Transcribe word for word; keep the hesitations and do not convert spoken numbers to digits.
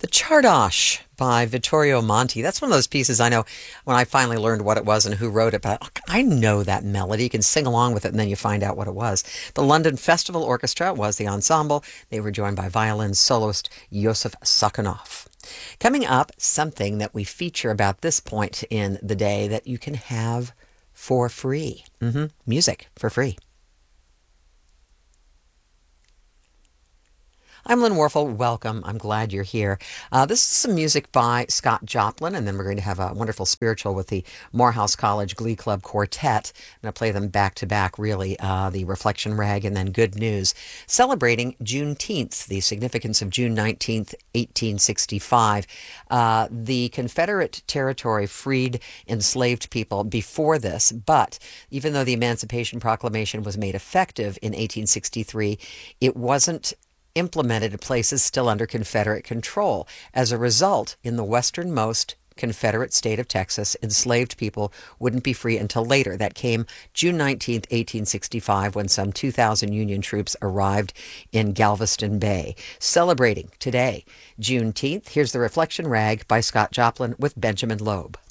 Chardosh by Vittorio Monti. That's one of those pieces I know when I finally learned what it was and who wrote it, but I know that melody. You can sing along with it and then you find out what it was. The London Festival Orchestra was the ensemble. They were joined by violin soloist Yosef Sakhanov. Coming up, something that we feature about this point in the day that you can have for free. Mm-hmm. Music for free. I'm Lynn Warfel. Welcome. I'm glad you're here. Uh, this is some music by Scott Joplin, and then we're going to have a wonderful spiritual with the Morehouse College Glee Club Quartet. I'm going to play them back to back, really, uh, the Reflection Rag and then Good News, celebrating Juneteenth, the significance of June nineteenth, eighteen sixty-five. Uh, the Confederate territory freed enslaved people before this, but even though the Emancipation Proclamation was made effective in eighteen sixty-three, it wasn't implemented in places still under Confederate control. As a result, in the westernmost Confederate state of Texas, enslaved people wouldn't be free until later. That came June nineteenth, eighteen sixty-five, when some two thousand Union troops arrived in Galveston Bay. Celebrating today, Juneteenth, here's the Reflection Rag by Scott Joplin with Benjamin Loeb.